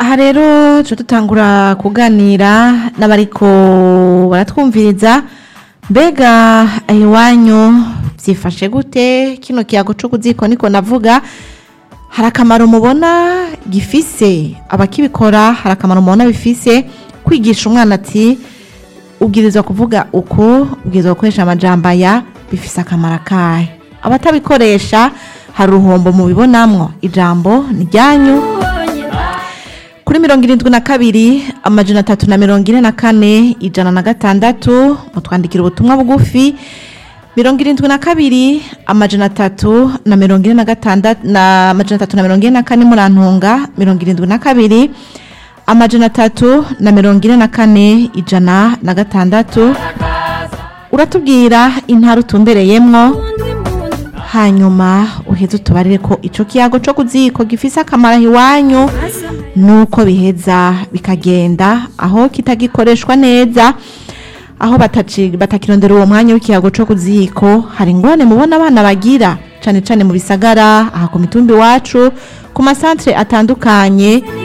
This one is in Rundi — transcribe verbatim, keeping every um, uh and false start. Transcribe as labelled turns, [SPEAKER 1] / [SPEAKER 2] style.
[SPEAKER 1] aha rero tujya dutangura kuganira n'abariko baratwumviriza mbega iwanyu byifashe gute kino kiyago cyo kuziko niko navuga hari akamaro mubona gifise abakibikora hari akamaro mubona bifise kwigisha umwana ati ubwirizwa kuvuga uko ubwirizwa gukoresha amajambo aya bifise akamaro kahe abatabikoresha hari uruhombo mubibonamwo ijambo ni ryanyu kuri mirongo irindwi na kabiri amajana atatu na mirongo ine na kane ijana na gatandatu mutwandikira ubutumwa bugufi mirongo irindwi na kabiri amajana atatu na mirongo ine na gatandatu na amajana atatu na mirongo ine na kane murantunga mirongo irindwi na kabiri amajana atatu na mirongo ine na kane ijana na gatandatu uratubwira intara utumbereyemwo hanyuma uheze utubarire ko ico kiyago co kuziko gifise akamaro iwanyu nuko biheza bikagenda aho kitagikoreshwa neza aho batakirondera uwo mwanya w'ikiyago co kuziko hari ingorane mubona abana bagira cane cane mu bisagara aha ku mitumbi wacu ku masantre atandukanye